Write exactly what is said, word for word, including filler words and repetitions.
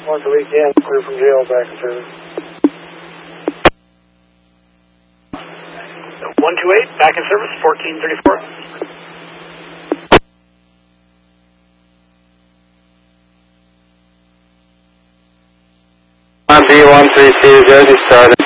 Once a weekend, clear from jail, back in service. one two eight, back in service, fourteen thirty-four. B one three zero, this started.